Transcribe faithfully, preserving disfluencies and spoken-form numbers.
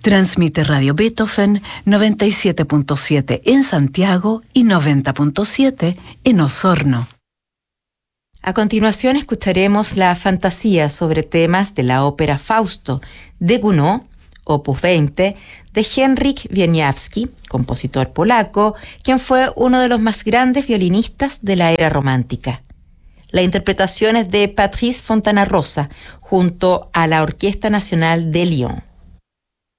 Transmite Radio Beethoven noventa y siete punto siete en Santiago y noventa punto siete en Osorno. A continuación escucharemos la fantasía sobre temas de la ópera Fausto de Gounod, opus veinte, de Henryk Wieniawski, compositor polaco, quien fue uno de los más grandes violinistas de la era romántica. La interpretación es de Patrice Fontana Rosa, junto a la Orquesta Nacional de Lyon.